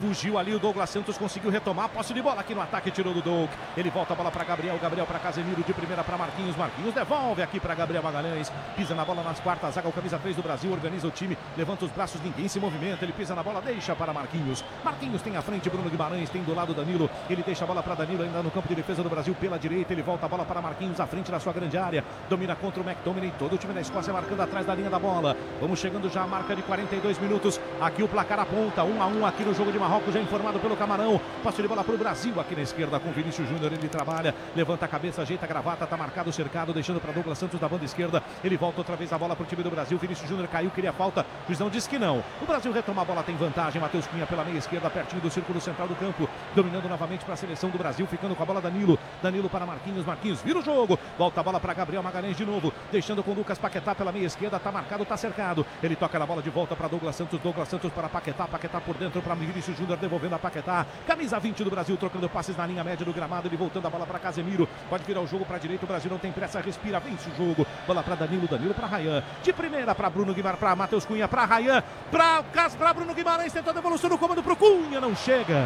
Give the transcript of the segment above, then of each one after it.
Fugiu ali o Douglas Santos, conseguiu retomar. Posse de bola aqui no ataque, tirou do Doug. Ele volta a bola para Gabriel. Gabriel para Casemiro, de primeira para Marquinhos. Marquinhos devolve aqui para Gabriel Magalhães. Pisa na bola nas quartas. Zaga o camisa 3 do Brasil. Organiza o time. Levanta os braços, ninguém se movimenta. Ele pisa na bola, deixa para Marquinhos. Marquinhos tem à frente Bruno Guimarães. Tem do lado Danilo. Ele deixa a bola para Danilo ainda no campo de defesa do Brasil pela direita. Ele volta a bola para Marquinhos à frente da sua grande área. Domina contra o McTominay. Todo o time da Escócia marcando atrás da linha da bola. Vamos chegando já à marca de 42 minutos. Aqui o placar aponta 1-1 aqui no jogo de Marrocos, já informado pelo Camarão. Passe de bola para o Brasil aqui na esquerda com Vinícius Júnior. Ele trabalha, levanta a cabeça, ajeita a gravata, tá marcado, cercado, deixando para Douglas Santos da banda esquerda. Ele volta outra vez a bola para o time do Brasil. Vinícius Júnior caiu, queria falta. O juizão disse que não. O Brasil retoma a bola, tem vantagem. Matheus Cunha pela meia esquerda, pertinho do círculo central do campo. Dominando novamente para a seleção do Brasil, ficando com a bola Danilo. Danilo para Marquinhos. Marquinhos vira o jogo. Volta a bola para Gabriel Magalhães de novo. Deixando com Lucas Paquetá pela meia esquerda. Tá marcado, tá cercado. Ele toca na bola de volta para Douglas Santos. Douglas Santos para Paquetá. Paquetá por dentro para Vinícius Júnior, devolvendo a Paquetá. Camisa 20 do Brasil, trocando passes na linha média do gramado. Ele voltando a bola para Casemiro. Pode virar o jogo para a direita. O Brasil não tem pressa, respira, vence o jogo. Bola para Danilo. Danilo para Ryan. De primeira para Bruno Guimarães, para Matheus Cunha, para Ryan. Para Bruno Guimarães, tentando a devolução no comando para o Cunha. Não chega.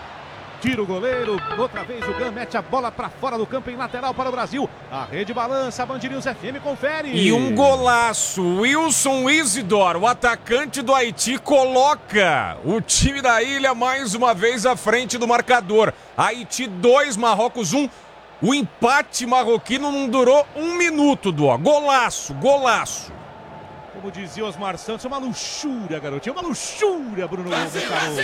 Tira o goleiro, outra vez o Gan mete a bola para fora do campo em lateral para o Brasil. A rede balança, Band News FM confere. E um golaço, Wilson Isidoro, o atacante do Haiti, coloca o time da ilha mais uma vez à frente do marcador. Haiti 2, Marrocos 1. O empate marroquino não durou um minuto, Dó. Golaço, golaço. Como dizia Osmar Santos, é uma luxúria, garotinho. É uma luxúria, Bruno. O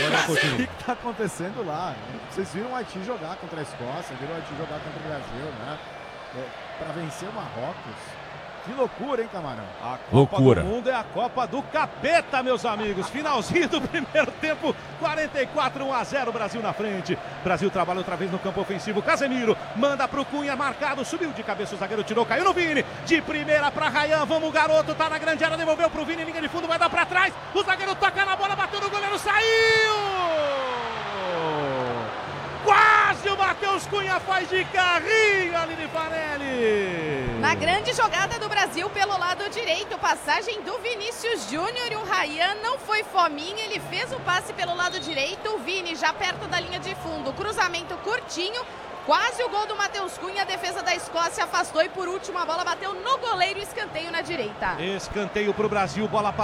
que está acontecendo lá? Vocês viram o Haiti jogar contra a Escócia, viram o Haiti jogar contra o Brasil, né? Para vencer o Marrocos. Que loucura, hein, Camarão? A Copa do Mundo é a Copa do Capeta, meus amigos. Finalzinho do primeiro tempo, 44, 1-0, Brasil na frente. Brasil trabalha outra vez no campo ofensivo. Casemiro manda pro Cunha, marcado, subiu de cabeça, o zagueiro tirou, caiu no Vini. De primeira pra Ryan, vamos, garoto, tá na grande área, devolveu pro Vini, linha de fundo, vai dar pra trás. O zagueiro toca na bola, bateu no goleiro, saiu! Quase o Matheus Cunha faz de carrinho, Aline Fanelli. Na grande jogada do Brasil pelo lado direito, passagem do Vinícius Júnior e o Ryan não foi fominha, ele fez o passe pelo lado direito, o Vini já perto da linha de fundo, cruzamento curtinho, quase o gol do Matheus Cunha, a defesa da Escócia afastou e por último a bola bateu no goleiro, escanteio na direita. Escanteio pro Brasil, bola para